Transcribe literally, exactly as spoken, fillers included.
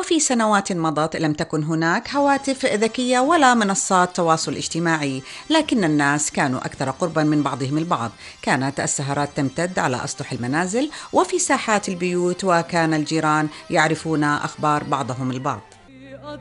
وفي سنوات مضت لم تكن هناك هواتف ذكية ولا منصات تواصل اجتماعي، لكن الناس كانوا أكثر قربا من بعضهم البعض. كانت السهرات تمتد على أسطح المنازل وفي ساحات البيوت، وكان الجيران يعرفون أخبار بعضهم البعض.